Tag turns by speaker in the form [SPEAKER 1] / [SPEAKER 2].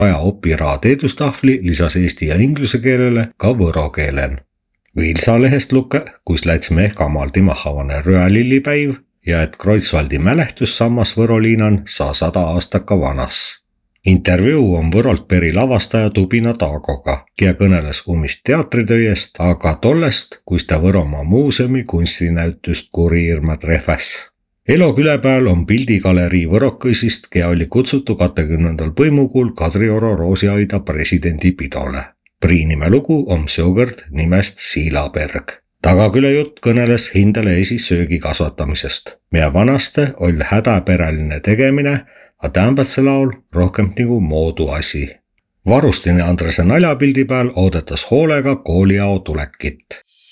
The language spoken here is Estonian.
[SPEAKER 1] Raja Opira teedustahvli lisas eesti ja inglise keelele ka võro keelen. Viilsa lehest luke, kus lätsme ehk amaldi mahavane röälillipäiv ja et Kreutzwaldi mälehtussammas Võroliinan saa 100 aastaka vanas. Intervjuu on Võrolt peri lavastaja Tubina Taagoga, kia kõneles umist teatritöiest, aga tollest, kus ta Võromaa muuseumi kunstinäytust Kuriirma trehväs. Elo külepääl on pildigalerii Võrokõisist, kia oli kutsutu 20. põimukuul Kadrioru Roosiaida presidendi pidole. Priinime lugu on seokord nimest Siilaberg. Tagaküle jutt kõneles hindele esisöögi kasvatamisest. Meie vanaste oli hädaperäline tegemine, aga tämbatse laul rohkem nagu moodu asi. Varustine Andrese naljapildi peal oodatas hoolega kooliao tulekit.